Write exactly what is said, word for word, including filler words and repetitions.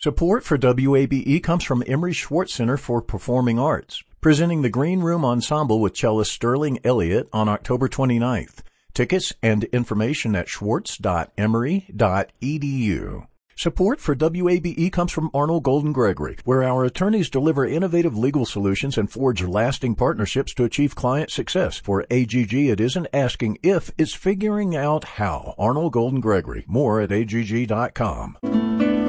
Support for W A B E comes from Emery Schwartz Center for Performing Arts, presenting the Green Room Ensemble with cellist Sterling Elliott on October twenty-ninth. Tickets and information at schwartz dot emory dot e d u. Support for W A B E comes from Arnold Golden Gregory, where our attorneys deliver innovative legal solutions and forge lasting partnerships to achieve client success. For A G G, it isn't asking if, it's figuring out how. Arnold Golden Gregory. More at A G G dot com.